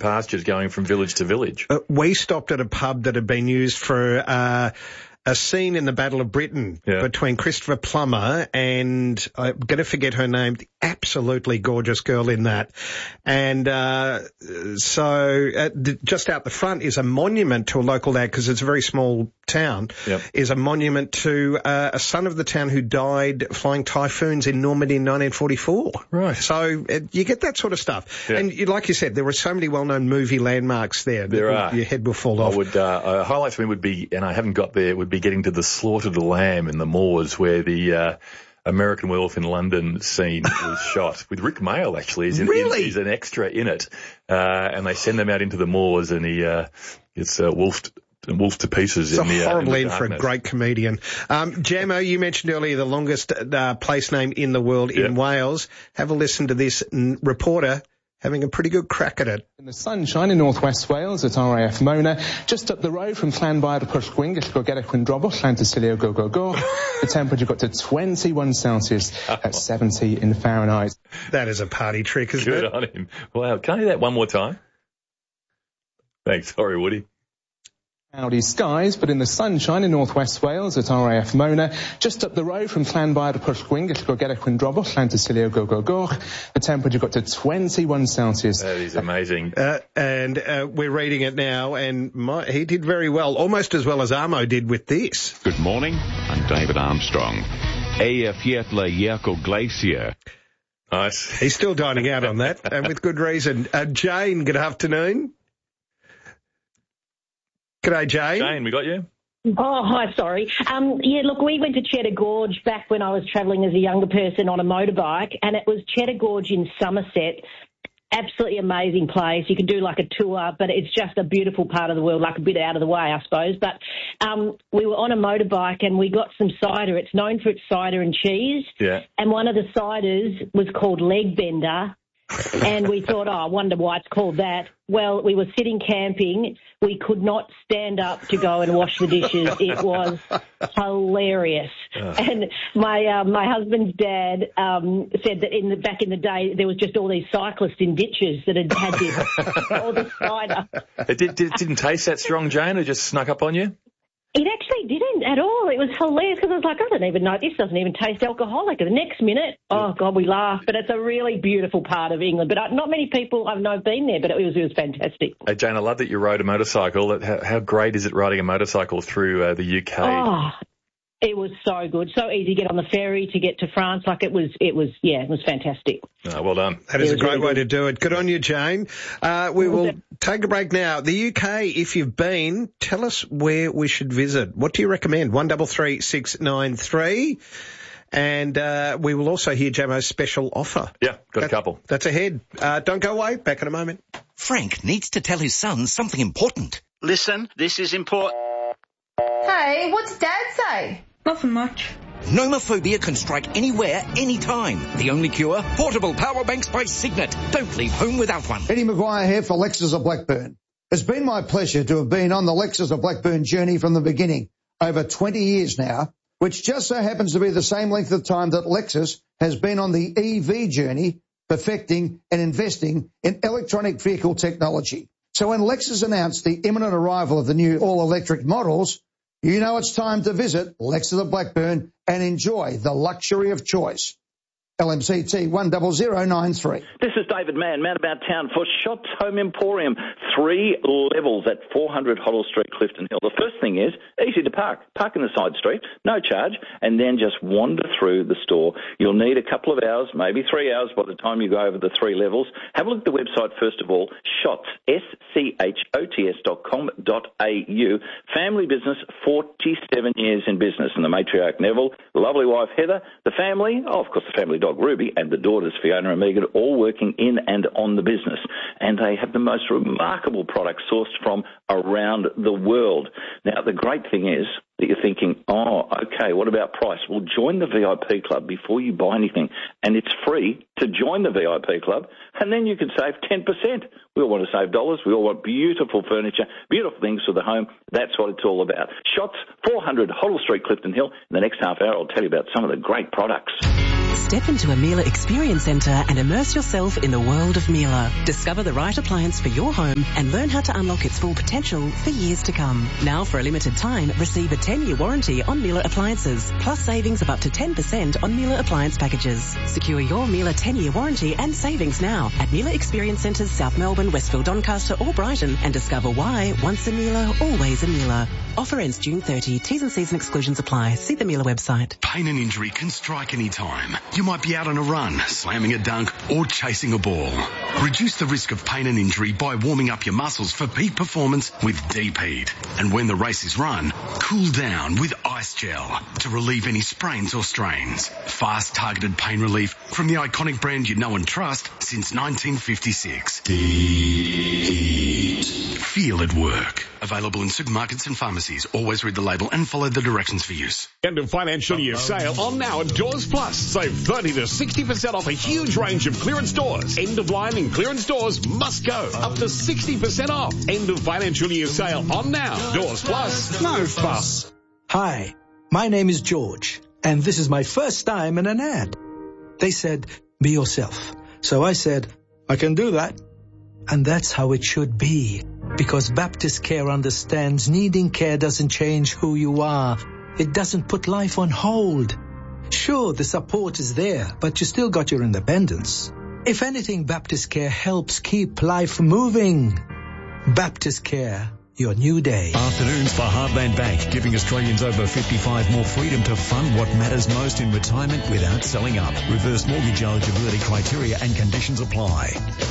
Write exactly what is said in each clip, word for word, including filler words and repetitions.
pastures going from village to village. Uh, we stopped at a pub that had been used for uh, a scene in the Battle of Britain yeah. between Christopher Plummer and, I'm going to forget her name, the absolutely gorgeous girl in that. And uh, so uh, just out the front is a monument to a local lad, because it's a very small town, yep. is a monument to uh, a son of the town who died flying Typhoons in Normandy in nineteen forty-four. Right. So uh, you get that sort of stuff. Yeah. And you, like you said, there were so many well-known movie landmarks there. There that are. Your head will fall off. I would, uh, a highlight for me would be, and I haven't got there, would be getting to the Slaughter of the Lamb in the moors, where the uh, American Werewolf in London scene was shot, with Rick Mayall actually. He's, in, really? he's an extra in it. Uh, and they send them out into the moors, and he uh, gets uh, wolfed and wolfed to pieces. It's in a the, horrible uh, in end the for a great comedian. Um, Jamo, you mentioned earlier the longest uh, place name in the world in yep. Wales. Have a listen to this n- reporter having a pretty good crack at it. In the sunshine in northwest Wales at R A F Mona, just up the road from Llanfair to Pwllgwyn, go get a Quindrobol, Llantysilio, go, go, go. The temperature got to twenty-one Celsius at seventy in Fahrenheit. That is a party trick, isn't Good it? on him. Wow. Can I hear that one more time? Thanks. Sorry, Woody. Cloudy skies, but in the sunshine in northwest Wales at R A F Mona, just up the road from Llanfair to Pwllgwyn, go get a Quindrobol, Llantysilio, go, go, go. The temperature got to twenty-one Celsius. That is amazing. Uh, and uh, we're reading it now, and my, he did very well, almost as well as Armo did with this. Good morning, I'm David Armstrong. Eia Fiatla Yerko Glacier. Nice. He's still dining out on that, and with good reason. Uh, Jane, good afternoon. G'day, Jane. Jane, we got you? Oh, hi, sorry. Um, yeah, look, we went to Cheddar Gorge back when I was travelling as a younger person on a motorbike, and it was Cheddar Gorge in Somerset. Absolutely amazing place. You can do like a tour, but it's just a beautiful part of the world, like a bit out of the way, I suppose. But um, we were on a motorbike and we got some cider. It's known for its cider and cheese. Yeah. And one of the ciders was called Leg Bender. And we thought, oh, I wonder why it's called that. Well, we were sitting camping. We could not stand up to go and wash the dishes. It was hilarious. Oh. And my uh, my husband's dad um, said that in the back in the day there was just all these cyclists in ditches that had had this all this cider. It, did, did, it didn't taste that strong, Jane, or just snuck up on you? It actually didn't at all. It was hilarious because I was like, I don't even know. This doesn't even taste alcoholic. And the next minute, oh, God, we laughed. But it's a really beautiful part of England. But not many people I've known been there, but it was it was fantastic. Hey, Jane, I love that you rode a motorcycle. How, how great is it riding a motorcycle through uh, the U K? Oh, it was so good. So easy to get on the ferry to get to France. Like it was, it was, yeah, it was fantastic. Oh, well done. That is a great way to do it. Good on you, Jane. Uh, we will take a break now. The U K, if you've been, tell us where we should visit. What do you recommend? one double three six nine three. And uh, we will also hear Jamo's special offer. Yeah, got that, a couple. That's ahead. Uh, don't go away. Back in a moment. Frank needs to tell his son something important. Listen, this is important. Hey, what's Dad say? Nothing much. Nomophobia can strike anywhere, anytime. The only cure? Portable power banks by Signet. Don't leave home without one. Eddie McGuire here for Lexus of Blackburn. It's been my pleasure to have been on the Lexus of Blackburn journey from the beginning, over twenty years now, which just so happens to be the same length of time that Lexus has been on the E V journey, perfecting and investing in electronic vehicle technology. So when Lexus announced the imminent arrival of the new all-electric models, you know it's time to visit Lexus of Blackburn and enjoy the luxury of choice. L M C T one zero zero nine three. This is David Mann, man about town for Shots Home Emporium. Three levels at four hundred Hoddle Street, Clifton Hill. The first thing is easy to park. Park in the side street, no charge, and then just wander through the store. You'll need a couple of hours, maybe three hours by the time you go over the three levels. Have a look at the website first of all, shots, S C H O T S dot com dot A U. Family business, forty-seven years in business. And the matriarch Neville, the lovely wife Heather, the family, oh, of course the family dog Ruby, and the daughters Fiona and Megan, all working in and on the business. And they have the most remarkable products sourced from around the world. Now, the great thing is that you're thinking, oh, okay, what about price? Well, join the V I P club before you buy anything. And it's free to join the V I P club, and then you can save ten percent. We all want to save dollars. We all want beautiful furniture, beautiful things for the home. That's what it's all about. Shots, four hundred Hoddle Street, Clifton Hill. In the next half hour, I'll tell you about some of the great products. Step into a Miele Experience Centre and immerse yourself in the world of Miele. Discover the right appliance for your home and learn how to unlock its full potential for years to come. Now, for a limited time, receive a ten-year warranty on Miele appliances, plus savings of up to ten percent on Miele appliance packages. Secure your Miele ten-year warranty and savings now at Miele Experience Centres, South Melbourne, Westfield, Doncaster or Brighton, and discover why once a Miele, always a Miele. Offer ends June thirtieth. T's and C's and exclusions apply. See the Miele website. Pain and injury can strike any time. You might be out on a run, slamming a dunk or chasing a ball. Reduce the risk of pain and injury by warming up your muscles for peak performance with Deep Heat. And when the race is run, cool down with Ice Gel to relieve any sprains or strains. Fast targeted pain relief from the iconic brand you know and trust since nineteen fifty-six. Deep Heat. Feel it work. Available in supermarkets and pharmacies. Always read the label and follow the directions for use. End of financial year sale on now at Doors Plus. Save thirty to sixty percent off a huge range of clearance doors. End of line and clearance doors must go. Up to sixty percent off. End of financial year sale on now. Doors Plus. No fuss. Hi, my name is George, and this is my first time in an ad. They said, be yourself. So I said, I can do that. And that's how it should be. Because Baptist Care understands needing care doesn't change who you are. It doesn't put life on hold. Sure, the support is there, but you still got your independence. If anything, Baptist Care helps keep life moving. Baptist Care, your new day. Afternoons for Heartland Bank, giving Australians over fifty-five more freedom to fund what matters most in retirement without selling up. Reverse mortgage eligibility criteria and conditions apply.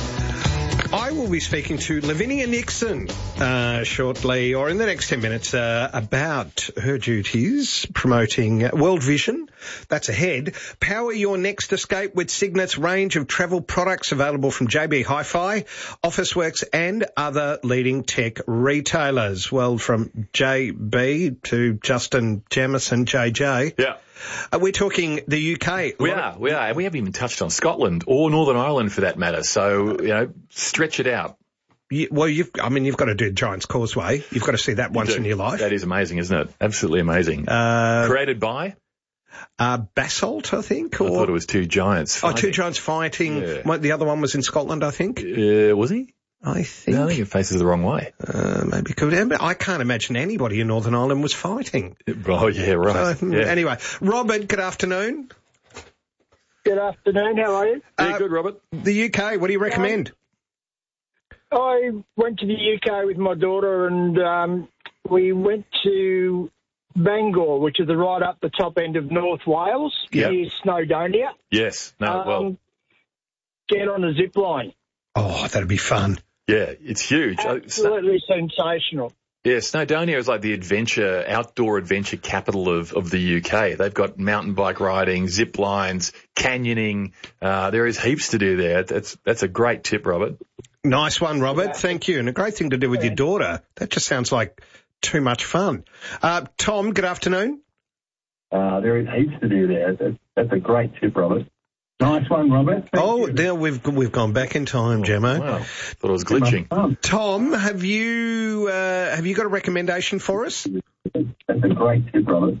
I will be speaking to Lavinia Nixon uh, shortly, or in the next ten minutes, uh, about her duties promoting World Vision. That's ahead. Power your next escape with Signet's range of travel products available from J B Hi-Fi, Officeworks and other leading tech retailers. Well, from J B to Justin Jamieson, J J. Yeah. Uh, we're talking the U K. We are, we are. We haven't even touched on Scotland or Northern Ireland for that matter. So, you know, stretch it out. You, well, you've, I mean, you've got to do Giant's Causeway. You've got to see that once in your life. That is amazing, isn't it? Absolutely amazing. Uh, Created by? Uh, Basalt, I think. Or... I thought it was two giants fighting. Oh, two giants fighting. Yeah. The other one was in Scotland, I think. Uh, was he? I think. No, I think it faces the wrong way. Uh, maybe could. I can't imagine anybody in Northern Ireland was fighting. Oh, yeah, right. So, yeah. Anyway, Robert, good afternoon. Good afternoon. How are you? Yeah, uh, good, Robert. The U K, what do you recommend? Um, I went to the U K with my daughter and um, we went to Bangor, which is right up the top end of North Wales, yep. near Snowdonia. Yes. No, um, well. Get on a zip line. Oh, that'd be fun. Yeah, it's huge. Absolutely uh, sensational. Yeah, Snowdonia is like the adventure, outdoor adventure capital of, of the U K. They've got mountain bike riding, zip lines, canyoning. Uh, there is heaps to do there. That's that's a great tip, Robert. Nice one, Robert. Yeah. Thank you. And a great thing to do with yeah. your daughter. That just sounds like too much fun. Uh, Tom, good afternoon. Uh, there is heaps to do there. That's, that's a great tip, Robert. Nice one, Robert. Thank oh, you. now we've we've gone back in time, Gemmo. Wow, thought I was glitching. Tom, have you uh, have you got a recommendation for us? That's a great tip, Robert.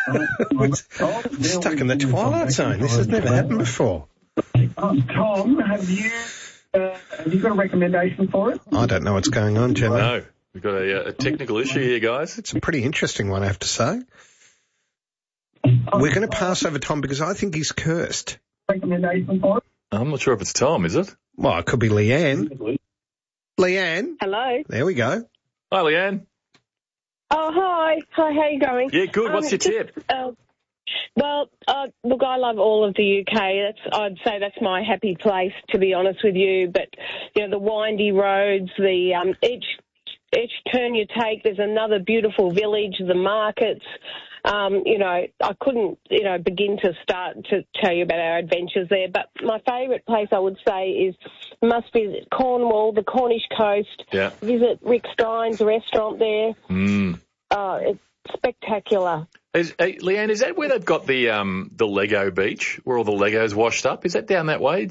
oh, stuck in the twilight zone. This has never happened before. Um, Tom, have you uh, have you got a recommendation for it? I don't know what's going on, Gemmo. No, we've got a, a technical issue here, guys. It's a pretty interesting one, I have to say. We're going to pass over Tom because I think he's cursed. Recommendation for it? I'm not sure if it's Tom, is it? Well, it could be Leanne. Leanne? Hello. There we go. Hi, Leanne. Oh, hi. Hi, how you going? Yeah, good. What's um, your tip? Just, uh, well, uh, look, I love all of the U K. That's, I'd say that's my happy place, to be honest with you. But, you know, the windy roads, the um, each each turn you take, there's another beautiful village, the markets. Um, you know, I couldn't, you know, begin to start to tell you about our adventures there, but my favourite place I would say is, must be Cornwall, the Cornish coast. Yeah. Visit Rick Stein's restaurant there. Mm. Oh, it's spectacular. Is, hey, Leanne, is that where they've got the um, the Lego beach, where all the Legos washed up? Is that down that way?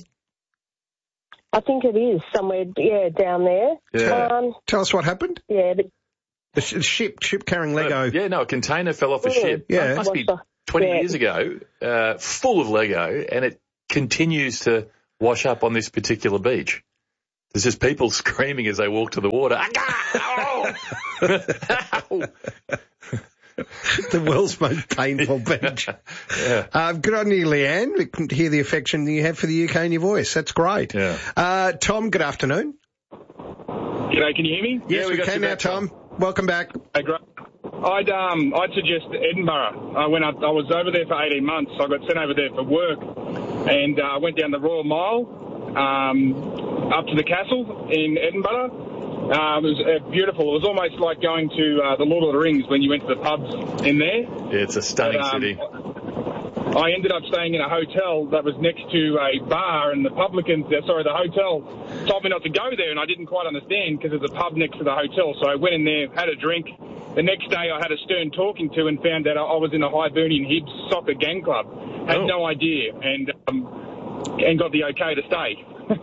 I think it is somewhere, yeah, down there. Yeah. Um, Tell us what happened. Yeah, but The sh- ship, ship carrying Lego. Uh, yeah, no, a container fell off a yeah. ship. Yeah. It must be twenty Yeah. years ago, uh, full of Lego, and it continues to wash up on this particular beach. There's just people screaming as they walk to the water. The world's most painful beach. Yeah. Uh, good on you, Leanne. We can hear the affection you have for the U K in your voice. That's great. Yeah. Uh, Tom, good afternoon. G'day, can you hear me? Yes, Yeah, we we got can you now, back, Tom. Welcome back. Hey, great. I'd um I'd suggest Edinburgh. I went up, I was over there for eighteen months. I got sent over there for work, and I uh, went down the Royal Mile, um, up to the castle in Edinburgh. Uh, it was uh, beautiful. It was almost like going to uh, the Lord of the Rings when you went to the pubs in there. Yeah, it's a stunning But, um, city. I ended up staying in a hotel that was next to a bar, and the publicans, uh, sorry, the hotel told me not to go there, and I didn't quite understand because there's a pub next to the hotel. So I went in there, had a drink. The next day I had a stern talking to and found out I was in a Hibernian Hibs soccer gang club. Had Oh. no idea, and um, and got the okay to stay.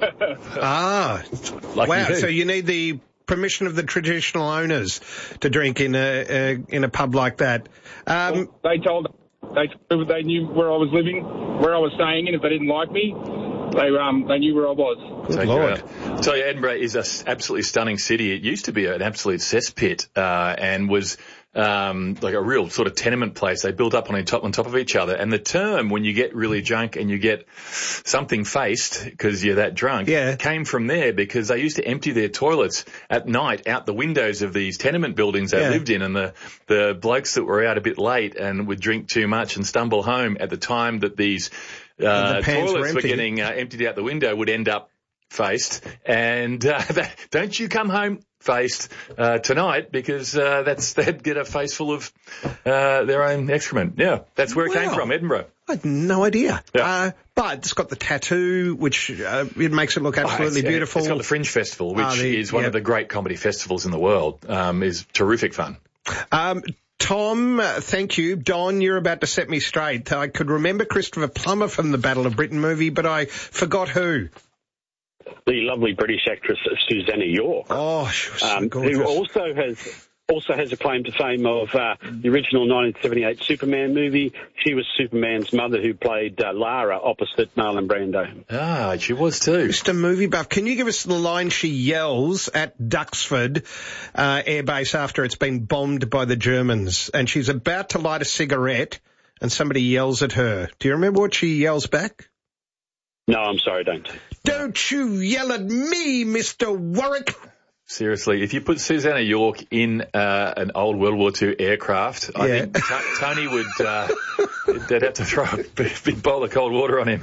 Ah, Lucky wow. you. So you need the permission of the traditional owners to drink in a, a in a pub like that. Um, They told they they knew where I was living, where I was staying, and if they didn't like me, they um they knew where I was. Good Take you Lord. out. I tell you, Edinburgh is an absolutely stunning city. It used to be an absolute cesspit uh, and was um, like a real sort of tenement place. They built up on top on top of each other. And the term, when you get really drunk and you get something faced because you're that drunk, Yeah. came from there because they used to empty their toilets at night out the windows of these tenement buildings they Yeah. lived in. And the, the blokes that were out a bit late and would drink too much and stumble home at the time that these uh, the pans were toilets were empty. getting uh, emptied out the window would end up faced, and uh, that, don't you come home faced uh, tonight because uh, that's they'd get a face full of uh, their own excrement. Yeah, that's where it came Wow. from, Edinburgh. I had no idea. Yeah. Uh, but it's got the tattoo, which uh, it makes it look absolutely Oh, it's- beautiful. It's got the Fringe Festival, which Ah, the- is one yeah. of the great comedy festivals in the world. Um, is terrific fun. Um, Tom, uh, thank you. Don, you're about to set me straight. I could remember Christopher Plummer from the Battle of Britain movie, but I forgot who. The lovely British actress Susanna York, Oh, she was so um, gorgeous. who also has also has a claim to fame of uh, the original nineteen seventy-eight Superman movie. She was Superman's mother, who played uh, Lara opposite Marlon Brando. Ah, she was too. Just a movie buff. Can you give us the line she yells at Duxford uh, Air Base after it's been bombed by the Germans, and she's about to light a cigarette, and somebody yells at her? Do you remember what she yells back? No, I'm sorry, don't. Don't you yell at me, Mister Warwick. Seriously, if you put Susanna York in uh, an old World War Two aircraft, I Yeah. think t- Tony would uh, they'd have to throw a big, big bowl of cold water on him.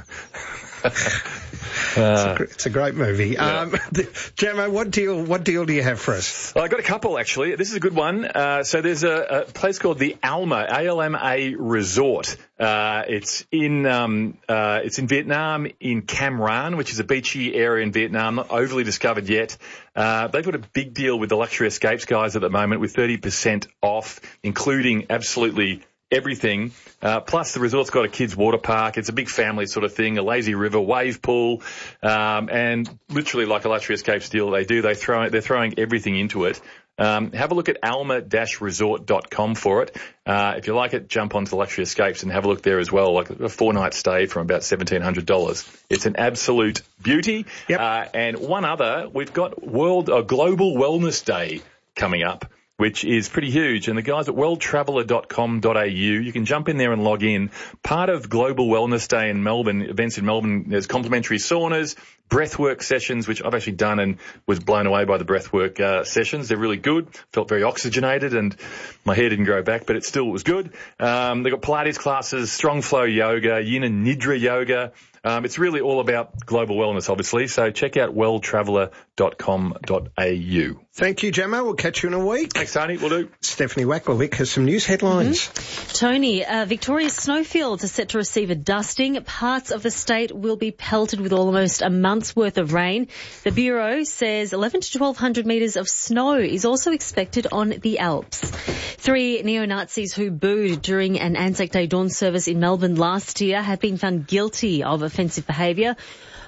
It's, a, gr- it's a great movie. Um, Jamo, what deal? What deal do you have for us? Well, I got a couple actually. This is a good one. Uh, so there's a, a place called the Alma, A L M A Resort. Uh, it's in um, uh, it's in Vietnam, in Cam Ranh, which is a beachy area in Vietnam, not overly discovered yet. Uh, they've got a big deal with the Luxury Escapes guys at the moment, with thirty percent off, including absolutely everything. Uh, plus the resort's got a kids water park. It's a big family sort of thing, a lazy river, wave pool, um, and literally like a Luxury Escapes deal they do, they throw, they're throwing everything into it. Um, have a look at alma dash resort dot com for it. Uh, if you like it, jump onto the Luxury Escapes and have a look there as well, like a four-night stay from about seventeen hundred dollars. It's an absolute beauty. Yep. Uh, and one other, we've got World uh, Global Wellness Day coming up, which is pretty huge. And the guys at world traveller dot com dot a u, you can jump in there and log in. Part of Global Wellness Day in Melbourne, events in Melbourne, there's complimentary saunas, breathwork sessions, which I've actually done and was blown away by the breathwork uh, sessions. They're really good. Felt very oxygenated and my hair didn't grow back, but it still was good. Um, they've got Pilates classes, strong flow yoga, yin and nidra yoga. Um, it's really all about global wellness, obviously. So check out world traveller dot com dot a u. Thank you, Gemma. We'll catch you in a week. Thanks, Tony. We'll do. Stephanie Wacklewick has some news headlines. Mm-hmm. Tony, uh, Victoria's snowfields are set to receive a dusting. Parts of the state will be pelted with almost a month's worth of rain. The Bureau says eleven to twelve hundred metres of snow is also expected on the Alps. Three neo-Nazis who booed during an Anzac Day dawn service in Melbourne last year have been found guilty of offensive behaviour.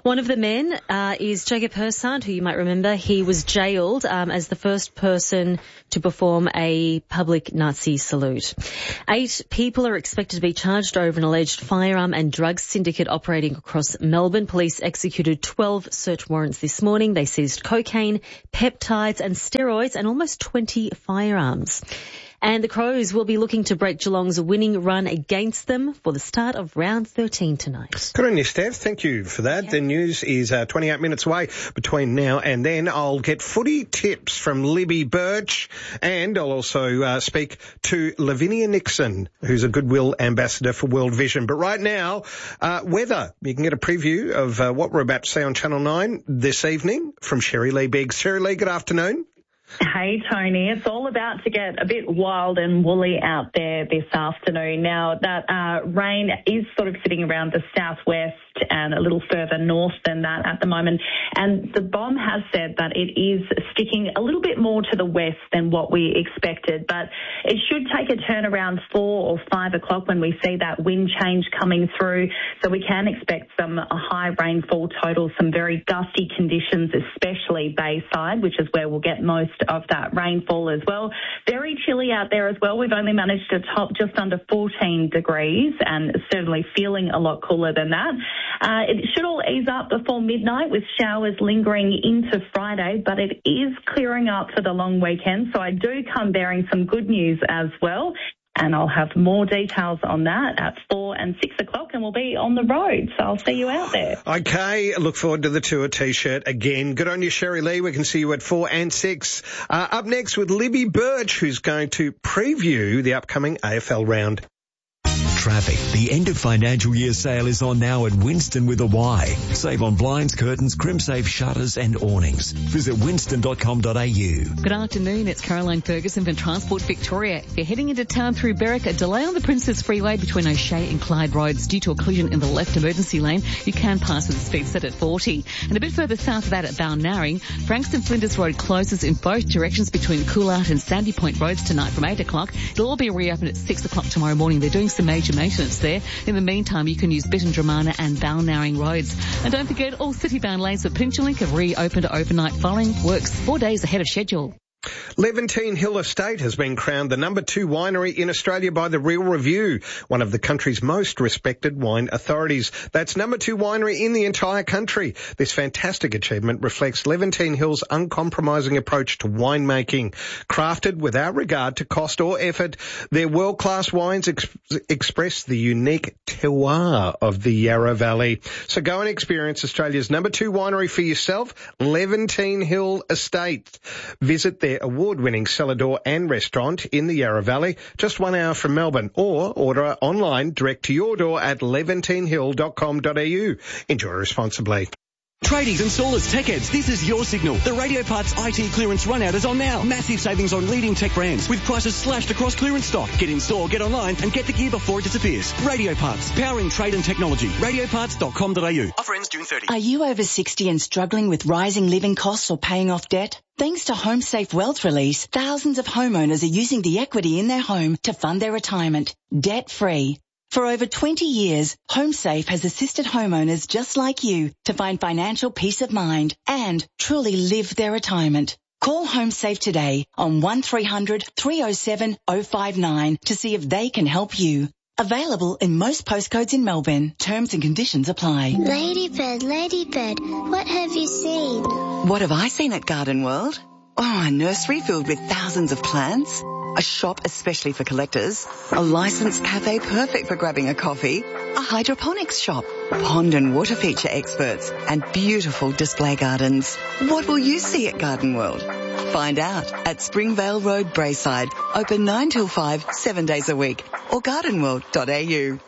One of the men uh, is Jacob Hersand, who you might remember. He was jailed um, as the first person to perform a public Nazi salute. Eight people are expected to be charged over an alleged firearm and drug syndicate operating across Melbourne. Police executed twelve search warrants this morning. They seized cocaine, peptides and steroids and almost twenty firearms. And the Crows will be looking to break Geelong's winning run against them for the start of round thirteen tonight. Good on you, Steph. Thank you for that. Yeah. The news is uh, twenty-eight minutes away between now and then. I'll get footy tips from Libby Birch, and I'll also uh, speak to Lavinia Nixon, who's a Goodwill ambassador for World Vision. But right now, uh, weather. You can get a preview of uh, what we're about to see on Channel nine this evening from Sherry Lee Biggs. Sherry Lee, good afternoon. Hey, Tony. It's all about to get a bit wild and woolly out there this afternoon. Now, that uh, rain is sort of sitting around the southwest and a little further north than that at the moment. And the B O M has said that it is sticking a little bit more to the west than what we expected. But it should take a turn around four or five o'clock when we see that wind change coming through. So we can expect some high rainfall totals, some very gusty conditions, especially Bayside, which is where we'll get most of that rainfall as well. Very chilly out there as well. We've only managed to top just under fourteen degrees and certainly feeling a lot cooler than that. Uh, it should all ease up before midnight with showers lingering into Friday, but it is clearing up for the long weekend. So I do come bearing some good news as well. And I'll have more details on that at four and six o'clock, and we'll be on the road. So I'll see you out there. Okay, look forward to the tour T-shirt again. Good on you, Sherry Lee. We can see you at four and six. Uh, up next with Libby Birch, who's going to preview the upcoming A F L round. Traffic. The end of financial year sale is on now at Winston with a Y. Save on blinds, curtains, crimsafe shutters and awnings. Visit winston dot com dot a u. Good afternoon. It's Caroline Ferguson from Transport Victoria. If you're heading into town through Berwick, a delay on the Princess Freeway between O'Shea and Clyde Roads due to a collision in the left emergency lane. You can pass with a speed set at forty. And a bit further south of that at Balnarring, Frankston Flinders Road closes in both directions between Coolart and Sandy Point Roads tonight from eight o'clock. It'll all be reopened at six o'clock tomorrow morning. They're doing some major maintenance there. In the meantime, you can use Bittern Dramana and Balnarring roads. And don't forget, all city-bound lanes for Pinchalink have reopened overnight following works four days ahead of schedule. Levantine Hill Estate has been crowned the number two winery in Australia by the Real Review, one of the country's most respected wine authorities. That's number two winery in the entire country. This fantastic achievement reflects Levantine Hill's uncompromising approach to winemaking. Crafted without regard to cost or effort, their world-class wines ex- express the unique terroir of the Yarra Valley. So go and experience Australia's number two winery for yourself, Levantine Hill Estate. Visit their award-winning cellar door and restaurant in the Yarra Valley, just one hour from Melbourne, or order online direct to your door at levantine hill dot com dot a u. Enjoy responsibly. Tradies, installers, tech heads, this is your signal. The Radio Parts I T clearance run-out is on now. Massive savings on leading tech brands with prices slashed across clearance stock. Get in store, get online and get the gear before it disappears. Radio Parts, powering trade and technology. radio parts dot com dot a u. Offer ends June thirtieth. Are you over sixty and struggling with rising living costs or paying off debt? Thanks to HomeSafe Wealth Release, thousands of homeowners are using the equity in their home to fund their retirement, debt-free. For over twenty years, HomeSafe has assisted homeowners just like you to find financial peace of mind and truly live their retirement. Call HomeSafe today on one three hundred three oh seven oh five nine to see if they can help you. Available in most postcodes in Melbourne. Terms and conditions apply. Ladybird, Ladybird, what have you seen? What have I seen at Garden World? Oh, a nursery filled with thousands of plants. A shop especially for collectors. A licensed cafe perfect for grabbing a coffee. A hydroponics shop. Pond and water feature experts. And beautiful display gardens. What will you see at Garden World? Find out at Springvale Road, Braeside. Open nine till five, seven days a week. Or garden world dot a u.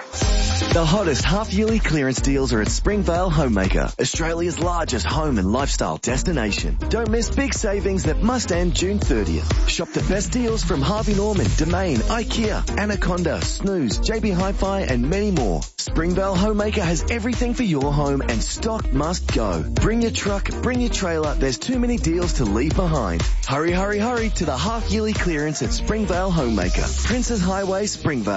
The hottest half-yearly clearance deals are at Springvale Homemaker, Australia's largest home and lifestyle destination. Don't miss big savings that must end June thirtieth. Shop the best deals from Harvey Norman, Domain, IKEA, Anaconda, Snooze, J B Hi-Fi and many more. Springvale Homemaker has everything for your home and stock must go. Bring your truck, bring your trailer, there's too many deals to leave behind. Hurry, hurry, hurry to the half-yearly clearance at Springvale Homemaker, Princes Highway, Springvale.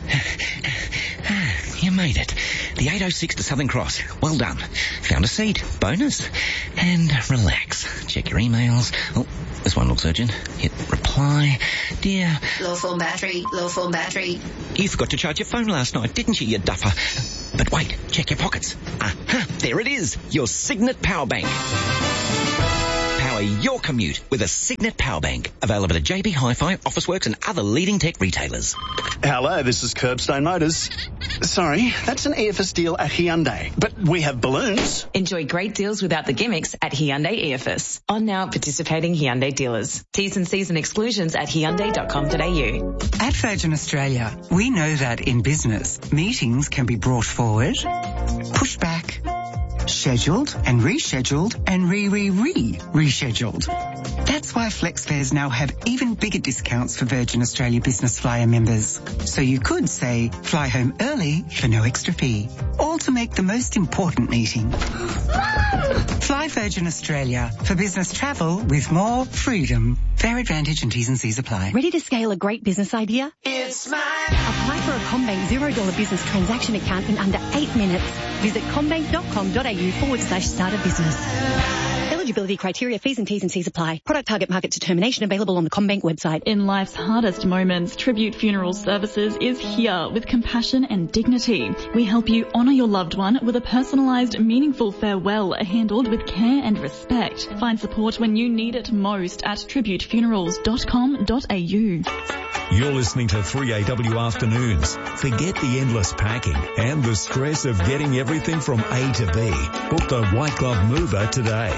You made it. The eight oh six to Southern Cross. Well done. Found a seat. Bonus. And relax. Check your emails. Oh, this one looks urgent. Hit reply. Dear... Low form battery. Low form battery. You forgot to charge your phone last night, didn't you, you duffer? But wait, check your pockets. Aha, there it is. Your Signet Power Bank. Power your commute with a Signet Power Bank. Available at J B Hi-Fi, Officeworks and other leading tech retailers. Hello, this is Curbstone Motors. Sorry, that's an E F S deal at Hyundai. But we have balloons. Enjoy great deals without the gimmicks at Hyundai E F S. On now at participating Hyundai dealers. T's and C's and exclusions at hyundai dot com dot a u. At Virgin Australia, we know that in business, meetings can be brought forward, pushed back, scheduled and rescheduled and re-re-re-rescheduled. That's why FlexFares now have even bigger discounts for Virgin Australia Business Flyer members. So you could say, fly home early for no extra fee. All to make the most important meeting. Fly Virgin Australia for business travel with more freedom. Fair advantage and T's and C's apply. Ready to scale a great business idea? It's mine. Apply for a CommBank zero dollar business transaction account in under eight minutes. Visit commbank dot com dot a u forward slash start a business. Eligibility criteria, fees and T's and C's apply. Product target market determination available on the CommBank website. In life's hardest moments, Tribute Funeral Services is here with compassion and dignity. We help you honour your loved one with a personalised, meaningful farewell handled with care and respect. Find support when you need it most at tribute funerals dot com dot a u. You're listening to three A W Afternoons. Forget the endless packing and the stress of getting everything from A to B. Book the White Glove Mover today.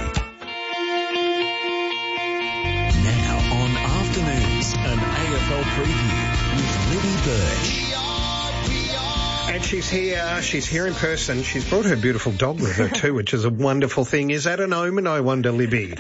Now on Afternoons, an A F L preview with Libby Birch. And she's here. She's here in person. She's brought her beautiful dog with her too, which is a wonderful thing. Is that an omen, I wonder, Libby?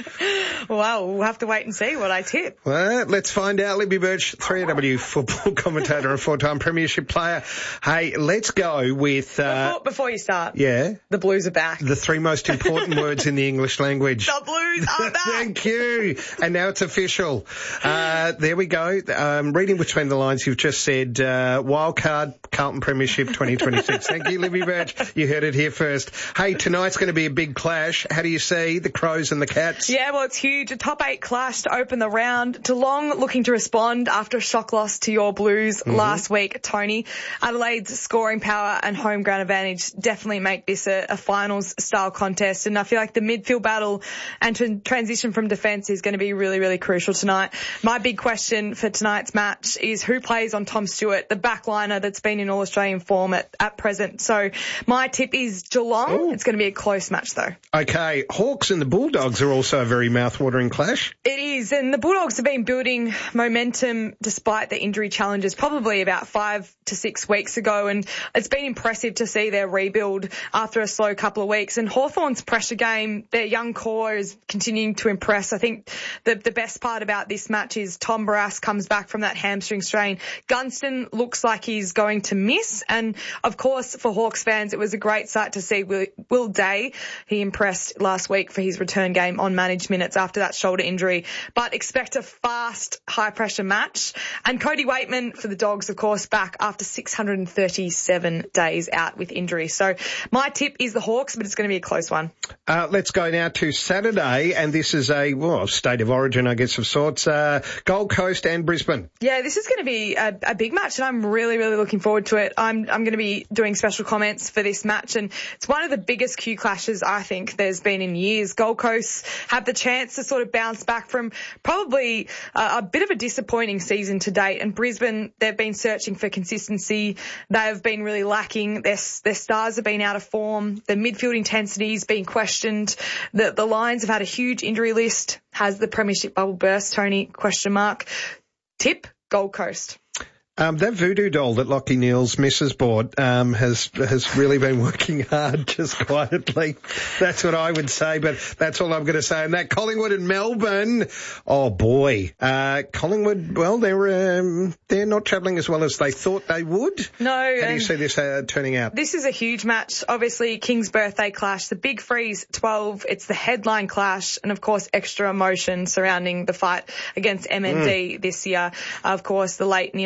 Well, we'll have to wait and see what I tip. Well, let's find out. Libby Birch, three A W football commentator and four-time premiership player. Hey, let's go with... Uh, before, before you start. Yeah? The Blues are back. The three most important words in the English language. The Blues are back. Thank you. And now it's official. Uh, there we go. Um, reading between the lines, you've just said uh, wildcard Carlton Premiership twenty twenty-six. Thank you, Libby Birch. You heard it here first. Hey, tonight's going to be a big clash. How do you see the Crows and the Cats? Yeah, well, it's huge. A top eight clash to open the round. Geelong looking to respond after a shock loss to your Blues mm-hmm. last week, Tony. Adelaide's scoring power and home ground advantage definitely make this a, a finals-style contest. And I feel like the midfield battle and to transition from defence is going to be really, really crucial tonight. My big question for tonight's match is who plays on Tom Stewart, the backliner that's been in All-Australian form at, at present. So my tip is Geelong. Ooh. It's going to be a close match, though. Okay, Hawks and the Bulldogs are also a very mouth-watering clash. It is, and the Bulldogs have been building momentum despite the injury challenges probably about five to six weeks ago, and it's been impressive to see their rebuild after a slow couple of weeks. And Hawthorn's pressure game, their young core is continuing to impress. I think the, the best part about this match is Tom Barrass comes back from that hamstring strain. Gunston looks like he's going to miss, and of course for Hawks fans it was a great sight to see Will, Will Day. He impressed last week for his return game on managed minutes after that shoulder injury. But expect a fast, high-pressure match. And Cody Waitman for the Dogs, of course, back after six hundred thirty-seven days out with injury. So my tip is the Hawks, but it's going to be a close one. Uh, let's go now to Saturday, and this is a well, state of origin, I guess, of sorts. Uh, Gold Coast and Brisbane. Yeah, this is going to be a, a big match, and I'm really, really looking forward to it. I'm, I'm going to be doing special comments for this match, and it's one of the biggest Q clashes I think there's been in years. Gold Coast have the chance to sort of bounce back from probably uh, a bit of a disappointing season to date, and Brisbane, they've been searching for consistency. They have been really lacking. Their, their stars have been out of form. The midfield intensity has been questioned. The, the Lions have had a huge injury list. Has the premiership bubble burst, Tony? Question mark. Tip, Gold Coast. Um, that voodoo doll that Lockie Neal's missus bought um, has has really been working hard, just quietly. That's what I would say, but that's all I'm going to say. And that Collingwood and Melbourne, oh boy, uh, Collingwood. Well, they're um, they're not travelling as well as they thought they would. No. How do you see this uh, turning out? This is a huge match. Obviously, King's birthday clash, the Big Freeze twelve. It's the headline clash, and of course, extra emotion surrounding the fight against M N D mm. this year. Of course, the late Neil Danaher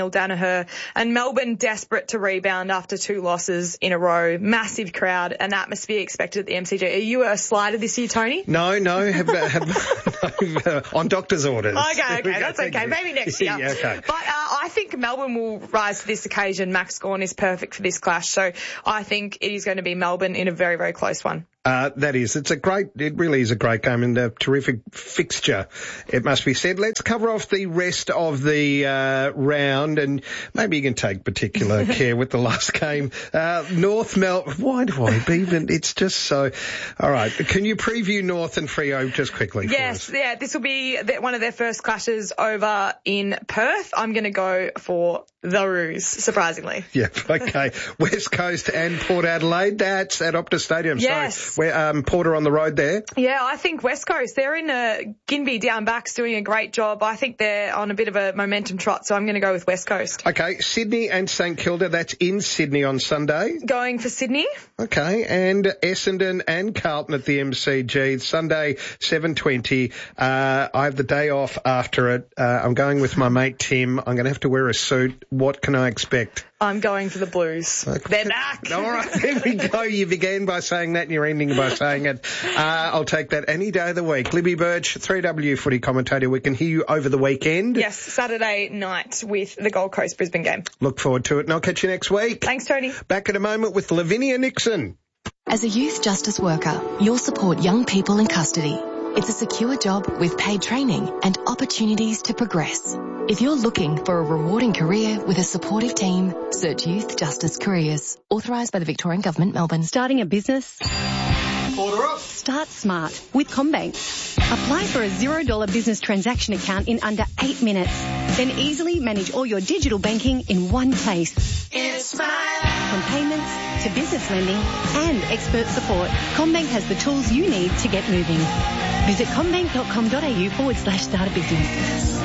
her. And Melbourne desperate to rebound after two losses in a row. Massive crowd and atmosphere expected at the M C G. Are you a slider this year, Tony? No, no, have, have, no uh, on doctor's orders. Okay, okay, that's okay. Maybe next year. Yeah, okay. But uh, I think Melbourne will rise to this occasion. Max Gawn is perfect for this clash. So I think it is going to be Melbourne in a very, very close one. Uh, that is. It's a great, it really is a great game and a terrific fixture, it must be said. Let's cover off the rest of the uh, round, and maybe you can take particular care with the last game. Uh, North Mel, why do I even, it's just so, all right. Can you preview North and Freo just quickly? Yes, yeah, this will be the, one of their first clashes over in Perth. I'm going to go for the Roos, surprisingly. Yeah, okay. West Coast and Port Adelaide, that's at Optus Stadium. Yes. So, where, um, Porter on the road there? Yeah, I think West Coast, they're in a, Ginbey down back's doing a great job. I think they're on a bit of a momentum trot, so I'm going to go with West Coast. Okay, Sydney and St Kilda, that's in Sydney on Sunday. Going for Sydney. Okay, and Essendon and Carlton at the M C G, Sunday, seven twenty. Uh, I have the day off after it. Uh, I'm going with my mate Tim. I'm going to have to wear a suit. What can I expect? I'm going for the Blues. Okay. They're back. All right, there we go. You began by saying that and you're ending by saying it. Uh, I'll take that any day of the week. Libby Birch, three W footy commentator. We can hear you over the weekend. Yes, Saturday night with the Gold Coast Brisbane game. Look forward to it, and I'll catch you next week. Thanks, Tony. Back in a moment with Lavinia Nixon. As a youth justice worker, you'll support young people in custody. It's a secure job with paid training and opportunities to progress. If you're looking for a rewarding career with a supportive team, search Youth Justice Careers. Authorised by the Victorian Government, Melbourne. Starting a business? Order up. Start smart with CommBank. Apply for a zero dollar business transaction account in under eight minutes. Then easily manage all your digital banking in one place. It's my life. From payments to business lending and expert support, CommBank has the tools you need to get moving. Visit commbank.com.au forward slash start a business.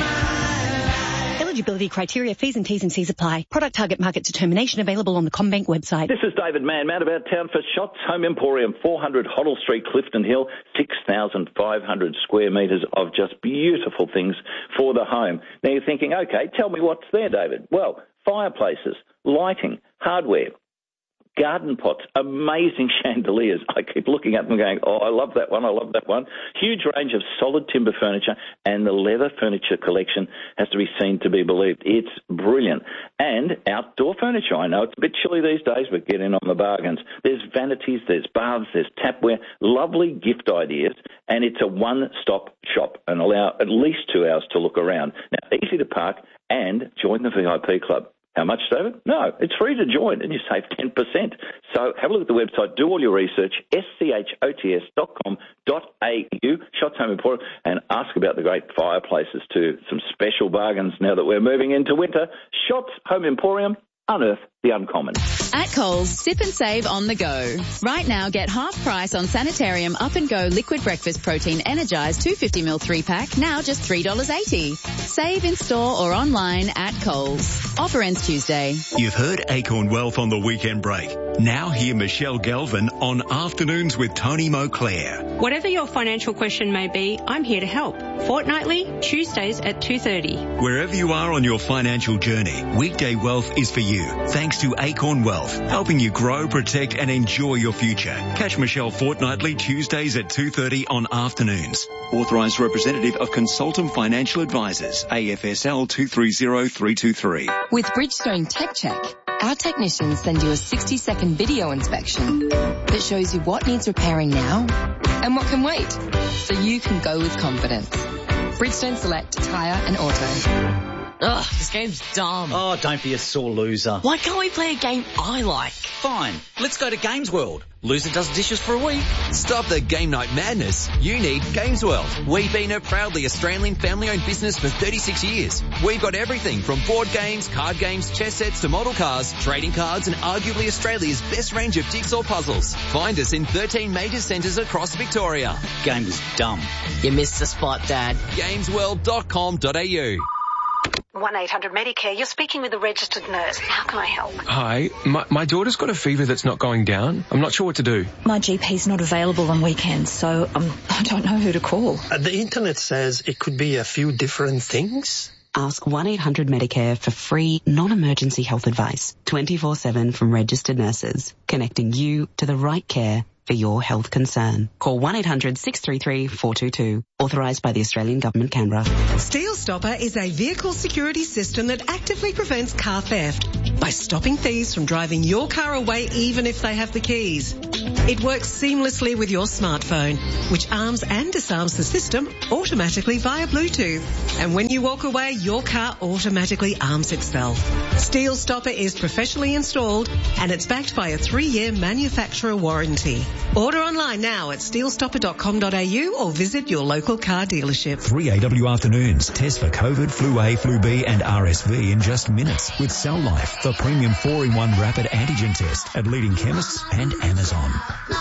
Eligibility criteria, fees and T's and C's apply. Product target market determination available on the CommBank website. This is David Mann, man about town for Shots Home Emporium, four hundred Hoddle Street, Clifton Hill, six thousand five hundred square metres of just beautiful things for the home. Now you're thinking, okay, tell me what's there, David. Well, fireplaces, lighting, hardware, garden pots, amazing chandeliers. I keep looking at them going, oh, I love that one, I love that one. Huge range of solid timber furniture, and the leather furniture collection has to be seen to be believed. It's brilliant. And outdoor furniture. I know it's a bit chilly these days, but get in on the bargains. There's vanities, there's baths, there's tapware, lovely gift ideas, and it's a one-stop shop and allow at least two hours to look around. Now, easy to park and join the V I P club. How much, David? No, it's free to join and you save ten percent. So have a look at the website, do all your research, S C H O T S dot com dot A U, Shots Home Emporium, and ask about the great fireplaces too. Some special bargains now that we're moving into winter. Shots Home Emporium, unearth the uncommon. At Coles, sip and save on the go. Right now, get half price on Sanitarium Up and Go Liquid Breakfast Protein Energised two hundred fifty milliliter three pack, now just three dollars eighty. Save in store or online at Coles. Offer ends Tuesday. You've heard Acorn Wealth on the weekend break. Now hear Michelle Galvin on Afternoons with Tony Moclair. Whatever your financial question may be, I'm here to help. Fortnightly, Tuesdays at two thirty. Wherever you are on your financial journey, Weekday Wealth is for you. Thanks to Acorn Wealth, helping you grow, protect and enjoy your future. Catch Michelle fortnightly Tuesdays at two thirty on Afternoons. Authorised representative of Consultum Financial Advisors, A F S L two three zero three two three. With Bridgestone Tech Check, our technicians send you a sixty second video inspection that shows you what needs repairing now and what can wait, so you can go with confidence. Bridgestone Select Tyre and Auto. Ugh, this game's dumb. Oh, don't be a sore loser. Why can't we play a game I like? Fine, let's go to Games World. Loser does dishes for a week. Stop the game night madness. You need Games World. We've been a proudly Australian family-owned business for thirty-six years. We've got everything from board games, card games, chess sets to model cars, trading cards and arguably Australia's best range of jigsaw puzzles. Find us in thirteen major centres across Victoria. Game was dumb. You missed the spot, Dad. games world dot com dot a u. one eight hundred Medicare. You're speaking with a registered nurse. How can I help? Hi. My, my daughter's got a fever that's not going down. I'm not sure what to do. My G P's not available on weekends, so um, I don't know who to call. Uh, the internet says it could be a few different things. Ask one eight hundred Medicare for free, non-emergency health advice, twenty-four seven from registered nurses, connecting you to the right care for your health concern. Call one eight hundred six three three four two two. Authorised by the Australian Government, Canberra. Steel Stopper is a vehicle security system that actively prevents car theft by stopping thieves from driving your car away even if they have the keys. It works seamlessly with your smartphone, which arms and disarms the system automatically via Bluetooth. And when you walk away, your car automatically arms itself. Steel Stopper is professionally installed and it's backed by a three-year manufacturer warranty. Order online now at steel stopper dot com dot a u or visit your local car dealership. Three A W afternoons. Test for COVID, Flu A, Flu B and R S V in just minutes with Cell Life, the premium four in one rapid antigen test at leading chemists and Amazon.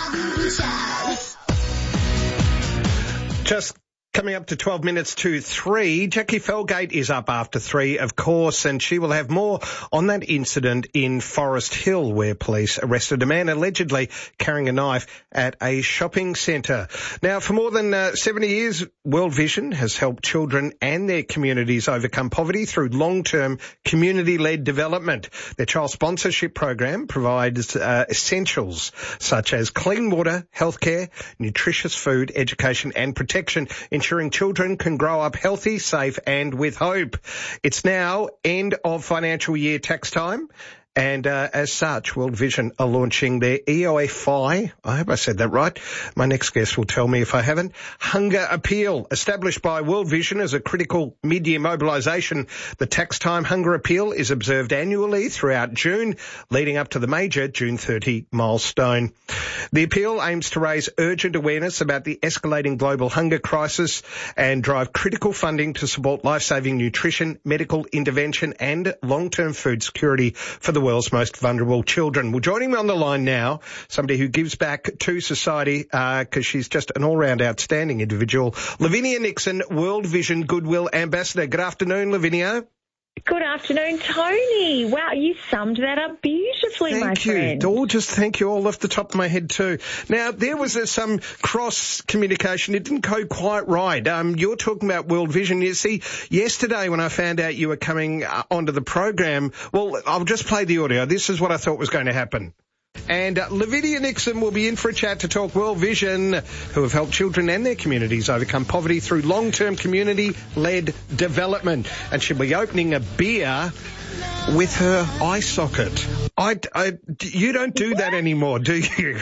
Just coming up to twelve minutes to three, Jackie Felgate is up after three, of course, and she will have more on that incident in Forest Hill where police arrested a man allegedly carrying a knife at a shopping centre. Now, for more than uh, seventy years, World Vision has helped children and their communities overcome poverty through long-term community-led development. Their child sponsorship program provides uh, essentials such as clean water, healthcare, nutritious food, education and protection, ensuring children can grow up healthy, safe and with hope. It's now end of financial year tax time. And uh, as such, World Vision are launching their E O F I, I hope I said that right, my next guest will tell me if I haven't, Hunger Appeal. Established by World Vision as a critical mid-year mobilisation, the Tax Time Hunger Appeal is observed annually throughout June, leading up to the major June thirtieth milestone. The appeal aims to raise urgent awareness about the escalating global hunger crisis and drive critical funding to support life-saving nutrition, medical intervention and long-term food security for the world's most vulnerable children. Well, joining me on the line now, somebody who gives back to society because uh, she's just an all-round outstanding individual, Lavinia Nixon, World Vision Goodwill Ambassador. Good afternoon, Lavinia. Good afternoon, Tony. Wow, you summed that up beautifully, thank my you. friend. Oh, just thank you all off the top of my head too. Now, there was uh, some cross-communication. It didn't go quite right. Um, you're talking about World Vision. You see, yesterday when I found out you were coming uh, onto the program, well, I'll just play the audio. This is what I thought was going to happen. And uh, Lavinia Nixon will be in for a chat to talk World Vision, who have helped children and their communities overcome poverty through long-term community-led development. And she'll be opening a beer with her eye socket. I, I, you don't do that anymore, do you?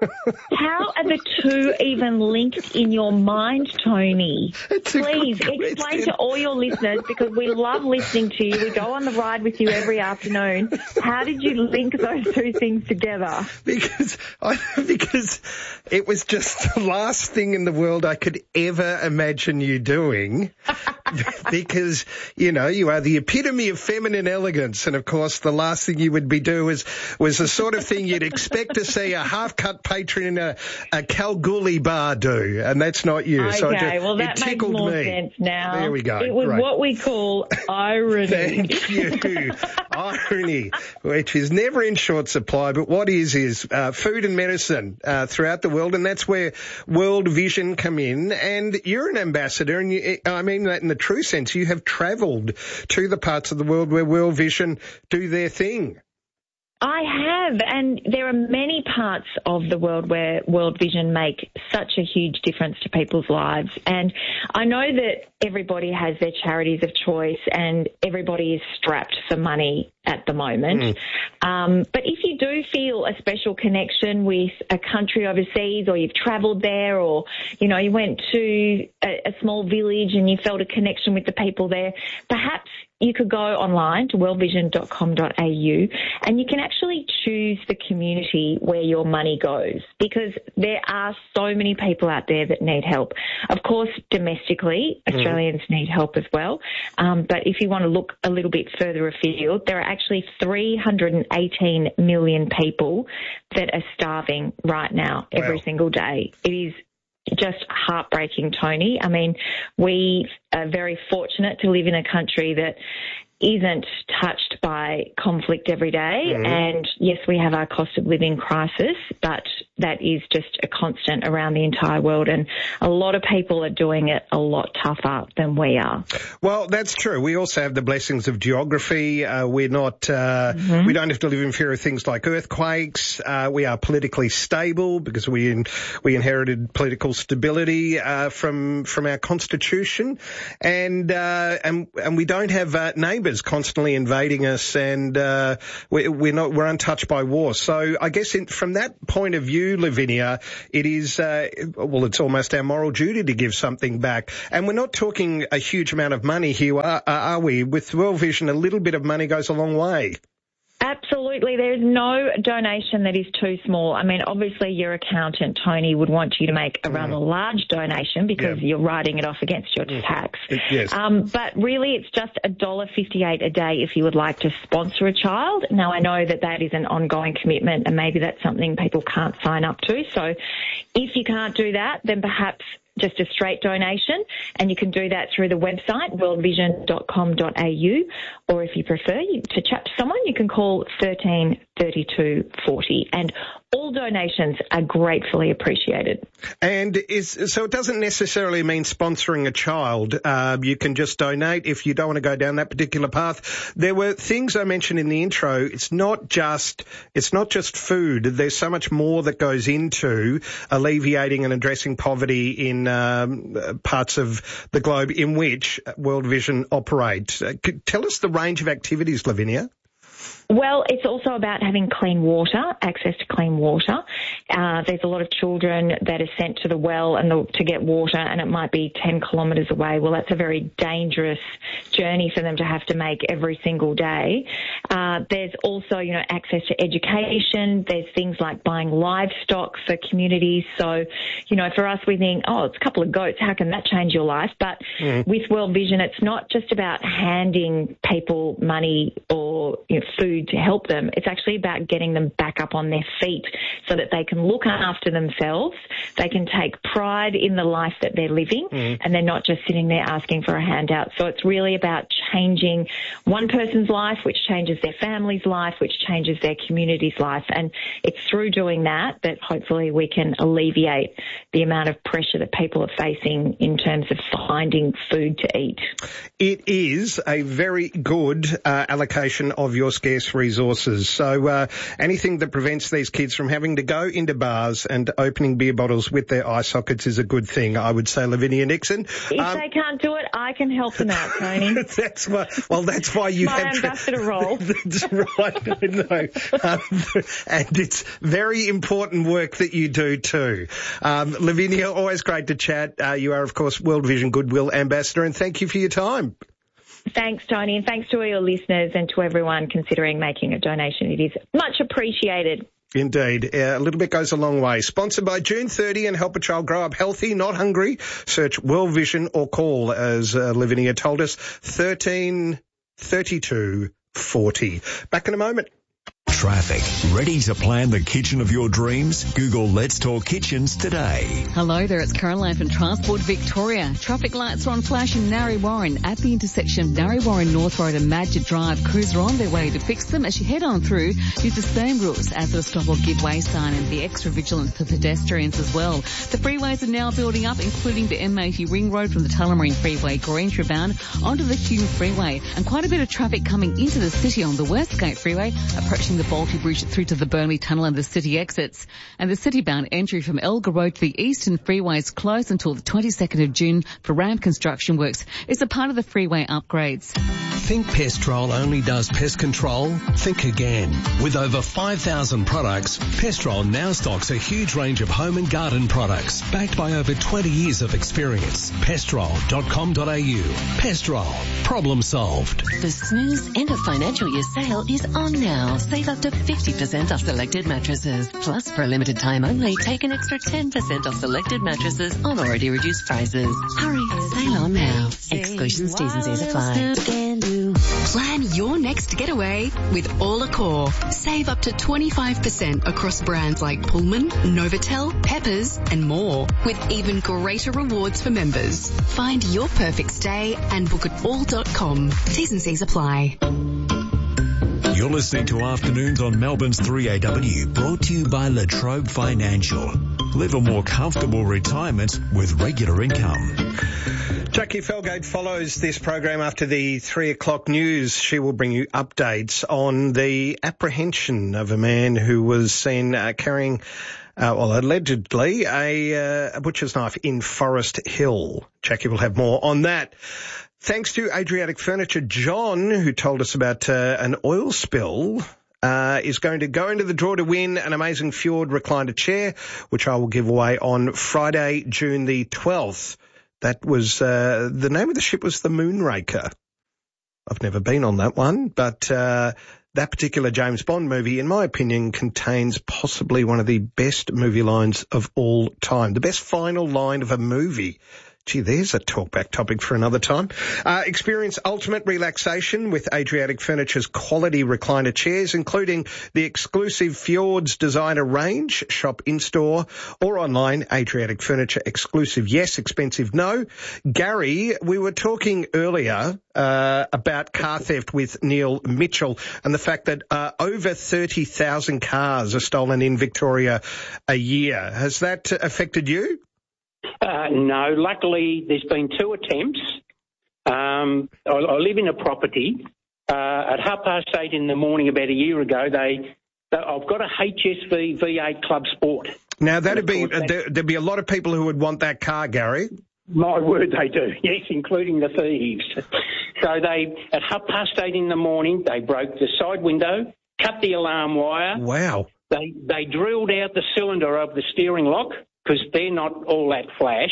How are the two even linked in your mind, Tony? Please explain to all your listeners, because we love listening to you. We go on the ride with you every afternoon. How did you link those two things together? Because I, because it was just the last thing in the world I could ever imagine you doing. Because, you know, you are the epitome of feminine elegance. And, of course, the last thing you would be doing was, was the sort of thing you'd expect to see a half-cut patron in a, a Kalgoorlie bar do. And that's not you. Okay, so it just, well, that it makes more me. sense now. There we go. It was right. what we call irony. Thank you. Irony, which is never in short supply. But what is, is uh, food and medicine uh, throughout the world. And that's where World Vision come in. And you're an ambassador. And you, I mean that in the true sense. You have travelled to the parts of the world where World Vision do their thing. I have, and there are many parts of the world where World Vision make such a huge difference to people's lives. And I know that everybody has their charities of choice and everybody is strapped for money at the moment. Mm. Um, but if you do feel a special connection with a country overseas, or you've travelled there, or, you know, you went to a, a small village and you felt a connection with the people there, perhaps you could go online to world vision dot com dot a u and you can actually choose the community where your money goes, because there are so many people out there that need help. Of course, domestically, mm. Australians need help as well. Um, but if you want to look a little bit further afield, there are actually three hundred eighteen million people that are starving right now, wow. every single day. It is just heartbreaking, Tony. I mean, we are very fortunate to live in a country that isn't touched by conflict every day. Mm. And yes, we have our cost of living crisis, but that is just a constant around the entire world, and a lot of people are doing it a lot tougher than we are. Well, that's true. We also have the blessings of geography. Uh, we're not, uh, mm-hmm. we don't have to live in fear of things like earthquakes. Uh, we are politically stable because we in, we inherited political stability uh, from from our constitution, and uh, and and we don't have uh, neighbours constantly invading us, and uh, we, we're not we're untouched by war. So I guess in, from that point of view, Lavinia, it is, uh, well, it's almost our moral duty to give something back. And we're not talking a huge amount of money here, are, are we? With World Vision, a little bit of money goes a long way. Absolutely. There's no donation that is too small. I mean, obviously your accountant, Tony, would want you to make a rather mm. large donation because yeah. you're writing it off against your tax. Yes. Um, but really it's just one dollar fifty-eight a day if you would like to sponsor a child. Now, I know that that is an ongoing commitment and maybe that's something people can't sign up to. So if you can't do that, then perhaps just a straight donation, and you can do that through the website, world vision dot com dot a u, or if you prefer you, to chat to someone, you can call thirteen thirty-two forty, and all donations are gratefully appreciated. And is so it doesn't necessarily mean sponsoring a child. Uh, you can just donate if you don't want to go down that particular path. There were things I mentioned in the intro. It's not just it's not just food. There's so much more that goes into alleviating and addressing poverty in um, parts of the globe in which World Vision operates. Uh, could, tell us the range of activities, Lavinia. Well, it's also about having clean water, access to clean water. Uh, there's a lot of children that are sent to the well and the, to get water, and it might be ten kilometres away. Well, that's a very dangerous journey for them to have to make every single day. Uh, there's also, you know, access to education. There's things like buying livestock for communities. So, you know, for us, we think, oh, it's a couple of goats. How can that change your life? But mm. with World Vision, it's not just about handing people money or, you know, food to help them. It's actually about getting them back up on their feet so that they can look after themselves. They can take pride in the life that they're living, mm. and they're not just sitting there asking for a handout. So it's really about changing one person's life, which changes their family's life, which changes their community's life. And it's through doing that that hopefully we can alleviate the amount of pressure that people are facing in terms of finding food to eat. It is a very good uh, allocation of your scarce resources. So uh, anything that prevents these kids from having to go into bars and opening beer bottles with their eye sockets is a good thing, I would say, Lavinia Nixon. If um, they can't do it, I can help them out, Tony. that's why, well, that's why you My have... My ambassador role. That's right, I know. Um, and it's very important work that you do too. Um, Lavinia, always great to chat. Uh, you are, of course, World Vision Goodwill Ambassador, and thank you for your time. Thanks, Tony, and thanks to all your listeners and to everyone considering making a donation. It is much appreciated. Indeed. Uh, a little bit goes a long way. Sponsored by June thirtieth and Help a Child Grow Up Healthy, Not Hungry. Search World Vision or call, as uh, Lavinia told us, thirteen thirty-two forty. Back in a moment. Traffic. Ready to plan the kitchen of your dreams? Google Let's Talk Kitchens today. Hello there, it's Caroline from Transport Victoria. Traffic lights are on flash in Narre Warren at the intersection of Narre Warren North Road and Madgett Drive. Crews are on their way to fix them as you head on through. Use the same rules as the stop or give way sign and be extra vigilant for pedestrians as well. The freeways are now building up, including the M eighty Ring Road from the Tullamarine Freeway, Greenshire bound onto the Hume Freeway, and quite a bit of traffic coming into the city on the Westgate Freeway, approaching the Balti Bridge through to the Burnley Tunnel and the city exits. And the city-bound entry from Elgar Road to the Eastern Freeway is closed until the twenty-second of June for ramp construction works. It's a part of the freeway upgrades. Think Pestrol only does pest control? Think again. With over five thousand products, Pestrol now stocks a huge range of home and garden products, backed by over twenty years of experience. pestrol dot com dot a u. Pestrol. Problem solved. The Snooze end of financial year sale is on now. Save up to fifty percent off selected mattresses. Plus, for a limited time only, take an extra ten percent off selected mattresses on already reduced prices. Hurry, sale on now. Exclusions, T's and C's apply. Plan your next getaway with All Accor. Save up to twenty-five percent across brands like Pullman, Novotel, Peppers and more, with even greater rewards for members. Find your perfect stay and book at all dot com. T's and C's apply. You're listening to Afternoons on Melbourne's three A W, brought to you by Latrobe Financial. Live a more comfortable retirement with regular income. Jackie Felgate follows this program after the three o'clock news. She will bring you updates on the apprehension of a man who was seen uh, carrying, uh, well, allegedly, a, uh, a butcher's knife in Forest Hill. Jackie will have more on that. Thanks to Adriatic Furniture, John, who told us about uh, an oil spill, uh, is going to go into the draw to win an amazing Fjord recliner chair, which I will give away on Friday, June the twelfth. That was, uh, the name of the ship was the Moonraker. I've never been on that one, but uh, that particular James Bond movie, in my opinion, contains possibly one of the best movie lines of all time. The best final line of a movie. Gee, there's a talkback topic for another time. Uh, experience ultimate relaxation with Adriatic Furniture's quality recliner chairs, including the exclusive Fjords designer range. Shop in-store or online. Adriatic Furniture exclusive, yes. Expensive, no. Gary, we were talking earlier uh, about car theft with Neil Mitchell and the fact that uh, over thirty thousand cars are stolen in Victoria a year. Has that affected you? Uh, no, luckily there's been two attempts. Um, I, I live in a property. Uh, at half past eight in the morning about a year ago, they, they I've got a H S V V eight Club Sport. Now that'd be uh, there, there'd be a lot of people who would want that car, Gary. My word, they do. Yes, including the thieves. So they, at half past eight in the morning, they broke the side window, cut the alarm wire. Wow. They they drilled out the cylinder of the steering lock, because they're not all that flash,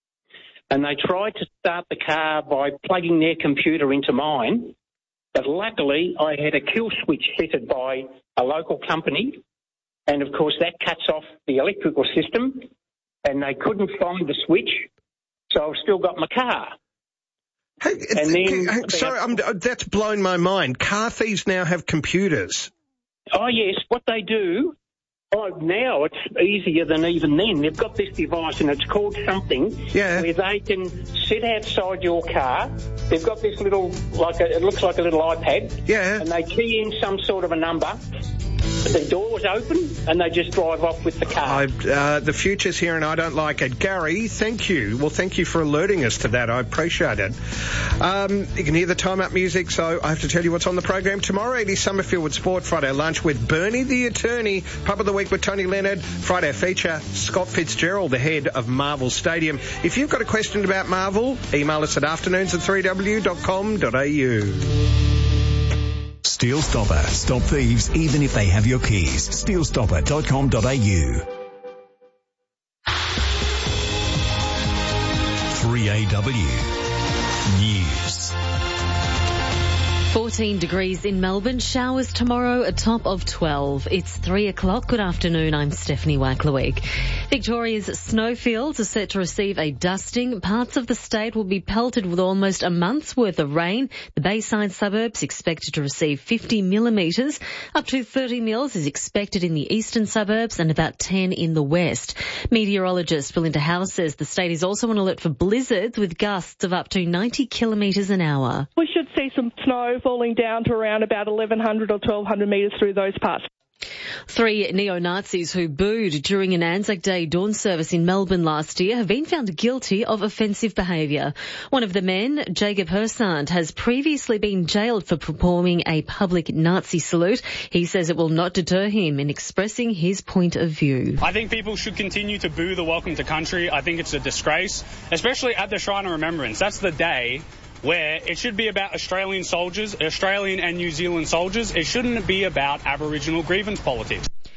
and they tried to start the car by plugging their computer into mine, but luckily I had a kill switch fitted by a local company, and of course that cuts off the electrical system, and they couldn't find the switch, so I've still got my car. Hey, and then, sorry, I'm, that's blown my mind. Car thieves now have computers. Oh, yes, what they do... Oh, now it's easier than even then. They've got this device and it's called something yeah. where they can sit outside your car. They've got this little, like a, it looks like a little iPad. Yeah. And they key in some sort of a number. The door's open and they just drive off with the car. I, uh, the future's here and I don't like it. Gary, thank you. Well, thank you for alerting us to that. I appreciate it. Um, you can hear the Time Up music, so I have to tell you what's on the program tomorrow. Eddie Summerfield with Sport. Friday lunch with Bernie the Attorney. Pub of the Week with Tony Leonard. Friday feature, Scott Fitzgerald, the head of Marvel Stadium. If you've got a question about Marvel, email us at afternoons at three w dot com dot a u. Steel Stopper. Stop thieves even if they have your keys. steel stopper dot com dot a u. three A W News. fourteen degrees in Melbourne. Showers tomorrow, a top of twelve. It's three o'clock. Good afternoon. I'm Stephanie Wackleweek. Victoria's snowfields are set to receive a dusting. Parts of the state will be pelted with almost a month's worth of rain. The Bayside suburbs expected to receive fifty millimetres. Up to thirty mils is expected in the eastern suburbs and about ten in the west. Meteorologist Belinda Howe says the state is also on alert for blizzards with gusts of up to ninety kilometres an hour. We should see some snow falling down to around about eleven hundred or twelve hundred metres through those parts. Three neo-Nazis who booed during an Anzac Day dawn service in Melbourne last year have been found guilty of offensive behaviour. One of the men, Jacob Hersand, has previously been jailed for performing a public Nazi salute. He says it will not deter him in expressing his point of view. I think people should continue to boo the Welcome to Country. I think it's a disgrace, especially at the Shrine of Remembrance. That's the day where it should be about Australian soldiers, Australian and New Zealand soldiers. It shouldn't be about Aboriginal grievance politics.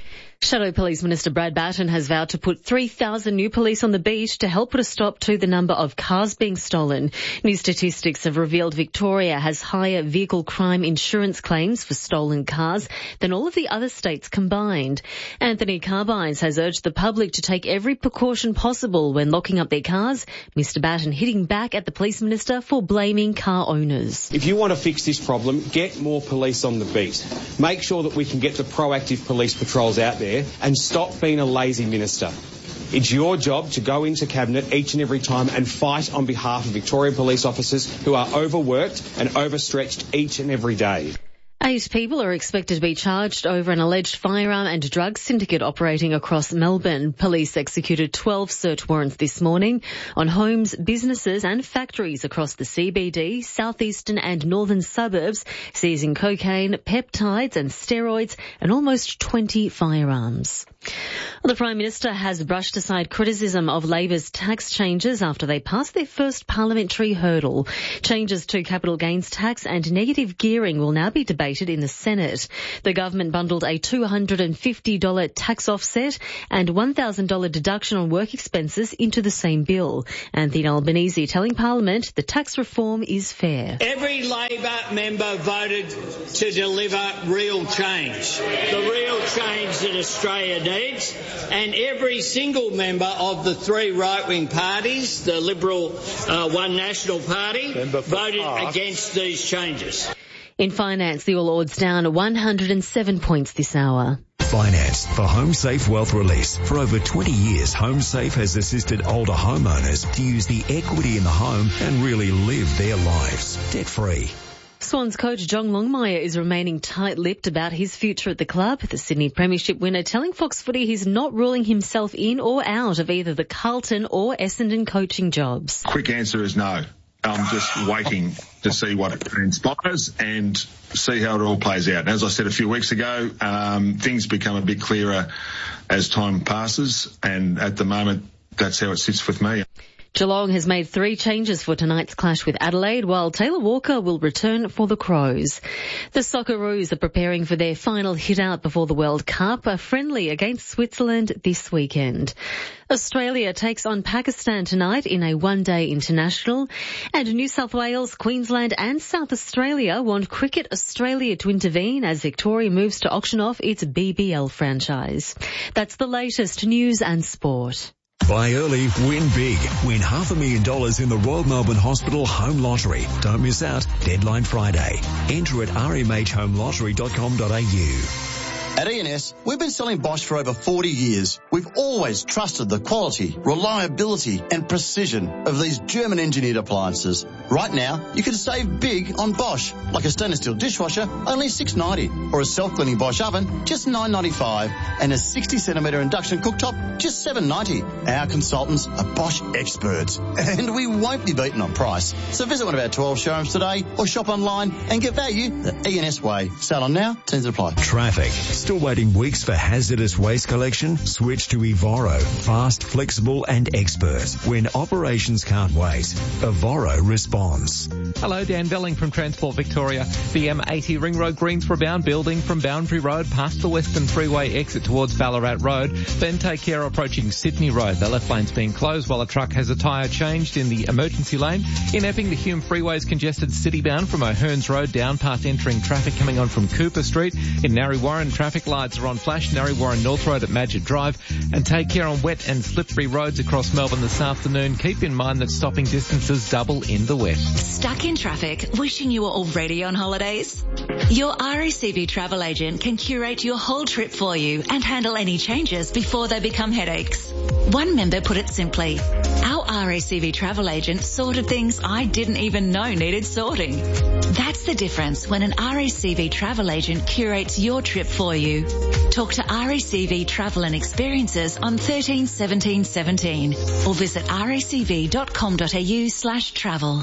Shadow Police Minister Brad Batten has vowed to put three thousand new police on the beat to help put a stop to the number of cars being stolen. New statistics have revealed Victoria has higher vehicle crime insurance claims for stolen cars than all of the other states combined. Anthony Carbines has urged the public to take every precaution possible when locking up their cars. Mister Batten hitting back at the Police Minister for blaming car owners. If you want to fix this problem, get more police on the beat. Make sure that we can get the proactive police patrols out there and stop being a lazy minister. It's your job to go into Cabinet each and every time and fight on behalf of Victorian police officers who are overworked and overstretched each and every day. Eight people are expected to be charged over an alleged firearm and drug syndicate operating across Melbourne. Police executed twelve search warrants this morning on homes, businesses and factories across the C B D, southeastern and northern suburbs, seizing cocaine, peptides and steroids and almost twenty firearms. The Prime Minister has brushed aside criticism of Labor's tax changes after they passed their first parliamentary hurdle. Changes to capital gains tax and negative gearing will now be debated in the Senate. The government bundled a two hundred fifty dollars tax offset and one thousand dollars deduction on work expenses into the same bill. Anthony Albanese telling Parliament the tax reform is fair. Every Labor member voted to deliver real change, the real change that Australia needs, and every single member of the three right-wing parties, the Liberal uh, One National Party, voted against these changes. In finance, the All Ords down one hundred seven points this hour. Finance for HomeSafe Wealth Release. For over twenty years, HomeSafe has assisted older homeowners to use the equity in the home and really live their lives debt-free. Swans coach John Longmire is remaining tight-lipped about his future at the club. The Sydney Premiership winner telling Fox Footy he's not ruling himself in or out of either the Carlton or Essendon coaching jobs. Quick answer is no. I'm just waiting to see what transpires and see how it all plays out. And as I said a few weeks ago, um, things become a bit clearer as time passes, and at the moment, that's how it sits with me. Geelong has made three changes for tonight's clash with Adelaide, while Taylor Walker will return for the Crows. The Socceroos are preparing for their final hit-out before the World Cup, a friendly against Switzerland this weekend. Australia takes on Pakistan tonight in a one-day international, and New South Wales, Queensland and South Australia want Cricket Australia to intervene as Victoria moves to auction off its B B L franchise. That's the latest news and sport. Buy early, win big. Win half a million dollars in the Royal Melbourne Hospital Home Lottery. Don't miss out. Deadline Friday. Enter at r m h home lottery dot com dot a u. At E and S, we've been selling Bosch for over forty years. We've always trusted the quality, reliability and precision of these German-engineered appliances. Right now, you can save big on Bosch, like a stainless steel dishwasher, only six dollars ninety, or a self-cleaning Bosch oven, just nine dollars ninety-five, and a sixty centimetre induction cooktop, just seven dollars ninety. Our consultants are Bosch experts, and we won't be beaten on price. So visit one of our twelve showrooms today, or shop online and get value the E and S way. Sale on now, terms apply. Traffic. Still waiting weeks for hazardous waste collection? Switch to Evoro. Fast, flexible and expert. When operations can't wait, Evoro responds. Hello, Dan Belling from Transport Victoria. The M eighty Ring Road Greensboro bound building from Boundary Road past the Western Freeway exit towards Ballarat Road. Then take care approaching Sydney Road. The left lane's being closed while a truck has a tyre changed in the emergency lane. In Epping, the Hume Freeway is congested city bound from O'Hearns Road down past entering traffic coming on from Cooper Street. In Narre Warren, traffic lights are on flash, Narre Warren North Road at Madgett Drive, and take care on wet and slippery roads across Melbourne this afternoon. Keep in mind that stopping distances double in the wet. Stuck in traffic, wishing you were already on holidays? Your R A C V travel agent can curate your whole trip for you and handle any changes before they become headaches. One member put it simply, our R A C V travel agent sorted things I didn't even know needed sorting. That's the difference when an R A C V travel agent curates your trip for you. Talk to R A C V Travel and Experiences on thirteen seventeen seventeen or visit racv dot com dot a u slash travel.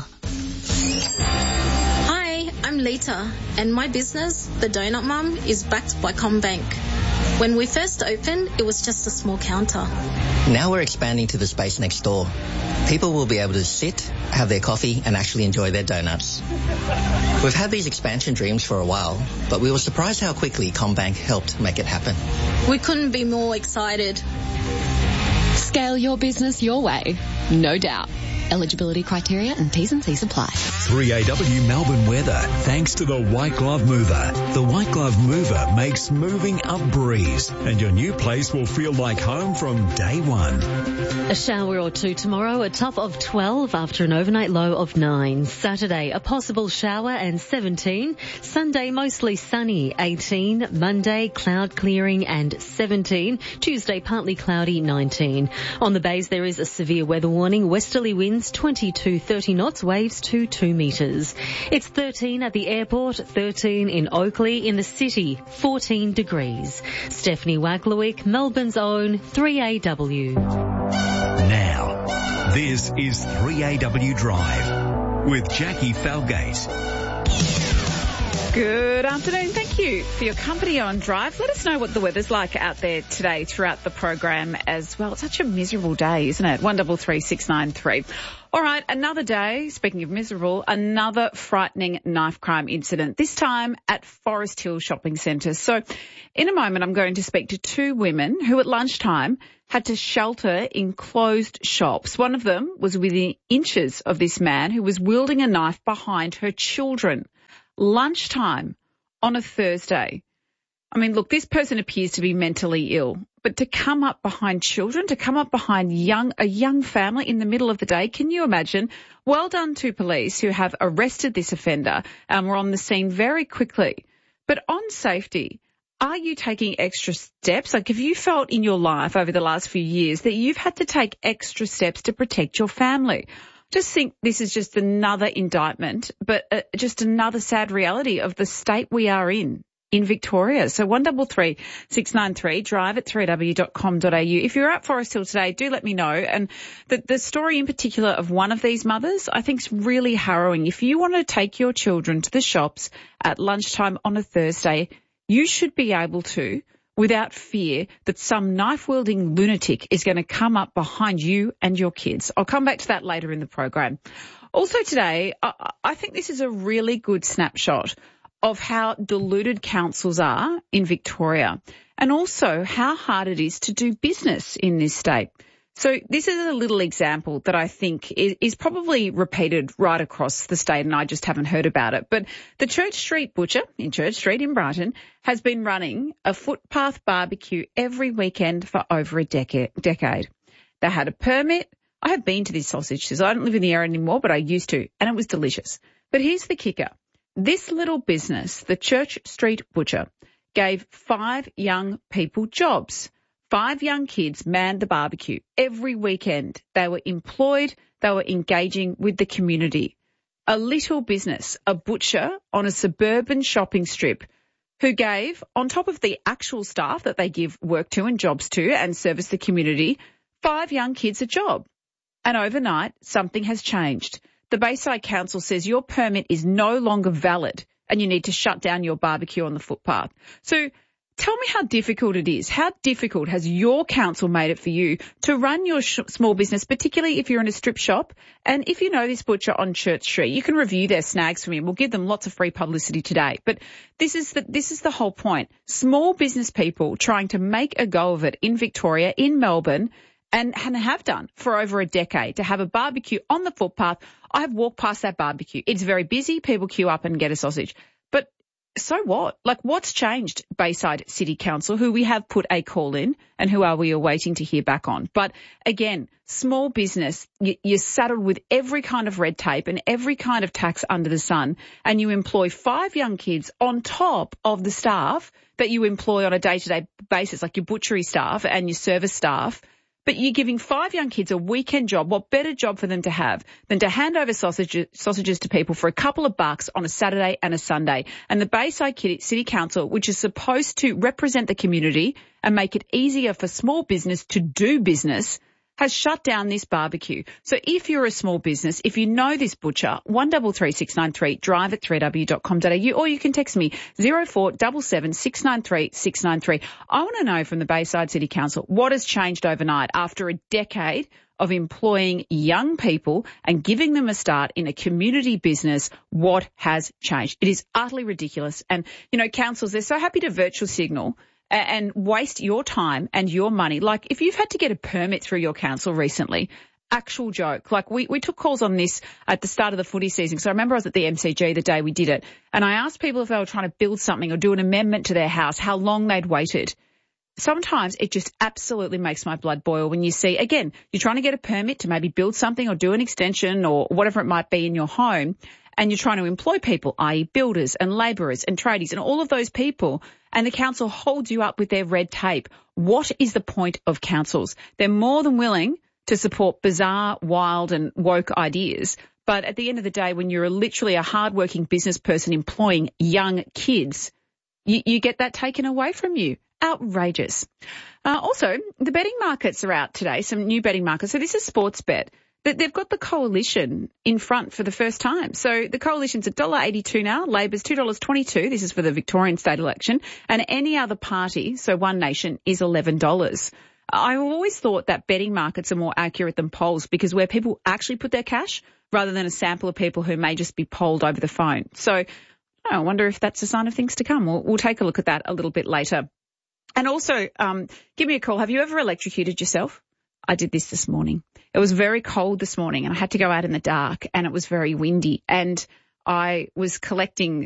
Hi, I'm Lita, and my business, The Donut Mum, is backed by CommBank. When we first opened, it was just a small counter. Now we're expanding to the space next door. People will be able to sit, have their coffee and actually enjoy their donuts. We've had these expansion dreams for a while, but we were surprised how quickly CommBank helped make it happen. We couldn't be more excited. Scale your business your way, no doubt. Eligibility criteria and T's and C's apply. three A W Melbourne weather, thanks to the White Glove Mover. The White Glove Mover makes moving a breeze, and your new place will feel like home from day one. A shower or two tomorrow, a top of twelve after an overnight low of nine. Saturday, a possible shower and seventeen. Sunday, mostly sunny, eighteen. Monday, cloud clearing and seventeen. Tuesday, partly cloudy, nineteen. On the bays, there is a severe weather warning. Westerly winds twenty to thirty knots, waves to two metres. It's thirteen at the airport, thirteen in Oakley, in the city, fourteen degrees. Stephanie Wacklewick, Melbourne's own three A W. Now, this is three A W Drive with Jackie Falgate. Good afternoon. Thank you for your company on Drive. Let us know what the weather's like out there today throughout the program as well. It's such a miserable day, isn't it? one double three six nine three. All right, another day, speaking of miserable, another frightening knife crime incident, this time at Forest Hill Shopping Centre. So in a moment, I'm going to speak to two women who at lunchtime had to shelter in closed shops. One of them was within inches of this man who was wielding a knife behind her children. Lunchtime on a Thursday. I mean, look, this person appears to be mentally ill, but to come up behind children, to come up behind young a young family in the middle of the day, can you imagine? Well done to police who have arrested this offender and were on the scene very quickly. But on safety, are you taking extra steps? Like, have you felt in your life over the last few years that you've had to take extra steps to protect your family? Just think this is just another indictment, but uh, just another sad reality of the state we are in, in Victoria. So one double three six nine three, drive at three w dot com dot a u. If you're at Forest Hill today, do let me know. And the, the story in particular of one of these mothers, I think is really harrowing. If you want to take your children to the shops at lunchtime on a Thursday, you should be able to, without fear that some knife-wielding lunatic is going to come up behind you and your kids. I'll come back to that later in the program. Also today, I, I think this is a really good snapshot of how deluded councils are in Victoria and also how hard it is to do business in this state. So this is a little example that I think is, is probably repeated right across the state, and I just haven't heard about it. But the Church Street Butcher in Church Street in Brighton has been running a footpath barbecue every weekend for over a decade. decade. They had a permit. I have been to this sausage sizzle. I don't live in the area anymore, but I used to, and it was delicious. But here's the kicker. This little business, the Church Street Butcher, gave five young people jobs. Five young kids manned the barbecue every weekend. They were employed. They were engaging with the community. A little business, a butcher on a suburban shopping strip who gave, on top of the actual staff that they give work to and jobs to and service the community, five young kids a job. And overnight, something has changed. The Bayside Council says your permit is no longer valid and you need to shut down your barbecue on the footpath. So tell me how difficult it is. How difficult has your council made it for you to run your sh- small business, particularly if you're in a strip shop? And if you know this butcher on Church Street, you can review their snags for me. We'll give them lots of free publicity today. But this is the, this is the whole point. Small business people trying to make a go of it in Victoria, in Melbourne, and, and have done for over a decade to have a barbecue on the footpath. I have walked past that barbecue. It's very busy. People queue up and get a sausage. But so what? Like, what's changed, Bayside City Council, who we have put a call in and who are we awaiting to hear back on? But again, small business, you're saddled with every kind of red tape and every kind of tax under the sun, and you employ five young kids on top of the staff that you employ on a day-to-day basis, like your butchery staff and your service staff. But you're giving five young kids a weekend job. What better job for them to have than to hand over sausages, sausages to people for a couple of bucks on a Saturday and a Sunday? And the Bayside City Council, which is supposed to represent the community and make it easier for small business to do business, has shut down this barbecue. So if you're a small business, if you know this butcher, one double three six nine three, drive at three w dot com dot a u, or you can text me zero four seven seven six nine three six nine three. I want to know from the Bayside City Council what has changed overnight after a decade of employing young people and giving them a start in a community business, what has changed? It is utterly ridiculous. And, you know, councils, they're so happy to virtual signal and waste your time and your money. Like, if you've had to get a permit through your council recently, actual joke. Like, we, we took calls on this at the start of the footy season. So I remember I was at the M C G the day we did it, and I asked people if they were trying to build something or do an amendment to their house, how long they'd waited. Sometimes it just absolutely makes my blood boil when you see, again, you're trying to get a permit to maybe build something or do an extension or whatever it might be in your home, and you're trying to employ people, that is builders and labourers and tradies and all of those people, and the council holds you up with their red tape. What is the point of councils? They're more than willing to support bizarre, wild and woke ideas, but at the end of the day, when you're literally a hard-working business person employing young kids, you, you get that taken away from you. Outrageous. Uh, also, the betting markets are out today, some new betting markets. So this is Sportsbet. They've got the Coalition in front for the first time. So the Coalition's one dollar eighty-two now, Labor's two dollars twenty-two. This is for the Victorian state election. And any other party, so One Nation, is eleven dollars. I've always thought that betting markets are more accurate than polls because where people actually put their cash rather than a sample of people who may just be polled over the phone. So I wonder if that's a sign of things to come. We'll, we'll take a look at that a little bit later. And also, um, give me a call. Have you ever electrocuted yourself? I did this this morning. It was very cold this morning and I had to go out in the dark and it was very windy and I was collecting